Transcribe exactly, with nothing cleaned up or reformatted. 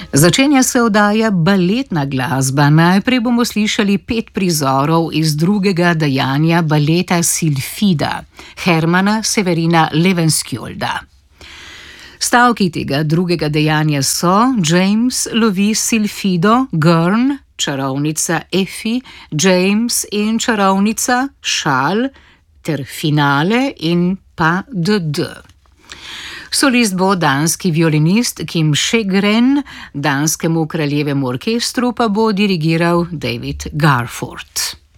Začenja se oddaja Baletna glasba. Najprej bomo slišali pet prizorov iz drugega dejanja baleta Silfida, Hermana Severina Levenskjolda. Stavki tega drugega dejanja so: James lovi Silfido, Gurn, čarovnica Effie, James in čarovnica Šal ter finale in pa D D. Solist bo danski violinist Kim Sjögren, danskemu kraljevemu orkestru pa bo dirigiral David Garford.